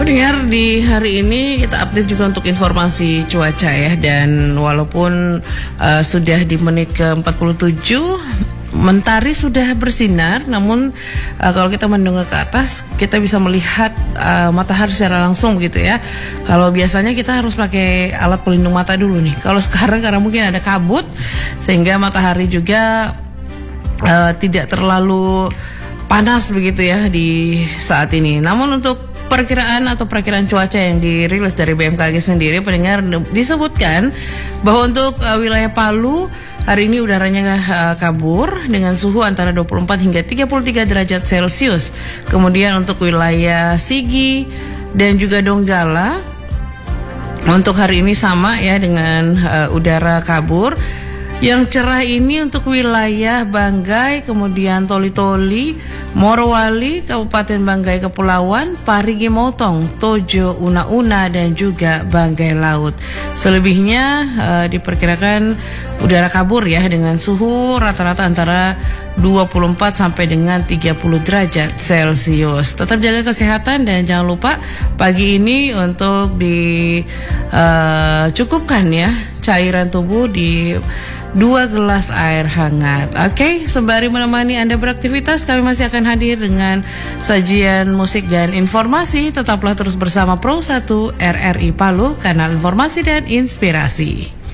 Pendengar, di hari ini kita update juga untuk informasi cuaca ya. Dan walaupun sudah di menit ke-47 mentari sudah bersinar, namun kalau kita mendengar ke atas kita bisa melihat matahari secara langsung begitu ya. Kalau biasanya kita harus pakai alat pelindung mata dulu nih. Kalau sekarang karena mungkin ada kabut sehingga matahari juga tidak terlalu panas begitu ya di saat ini. Namun untuk perkiraan cuaca yang dirilis dari BMKG sendiri, pendengar, disebutkan bahwa untuk wilayah Palu hari ini udaranya kabur dengan suhu antara 24 hingga 33 derajat Celcius. Kemudian untuk wilayah Sigi dan juga Donggala untuk hari ini sama ya dengan udara kabur. Yang cerah ini untuk wilayah Banggai, kemudian Toli-Toli, Morowali, Kabupaten Banggai Kepulauan, Parigi Motong, Tojo, Una-Una, dan juga Banggai Laut. Selebihnya diperkirakan udara kabur ya dengan suhu rata-rata antara 24 sampai dengan 30 derajat Celcius. Tetap jaga kesehatan dan jangan lupa pagi ini untuk dicukupkan ya cairan tubuh di 2 gelas air hangat. Oke, sembari menemani Anda beraktivitas, kami masih akan hadir dengan sajian musik dan informasi. Tetaplah terus bersama Pro 1 RRI Palu, kanal informasi dan inspirasi.